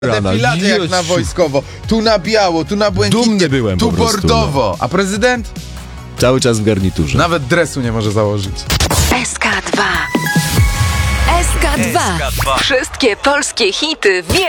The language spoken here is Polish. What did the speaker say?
Defiladzie jak na wojskowo. Tu na biało, tu na błękitnie, Dumny byłem tu po prostu, bordowo. A prezydent? Cały czas w garniturze. Nawet dresu nie może założyć. SK2. SK2. Wszystkie polskie hity w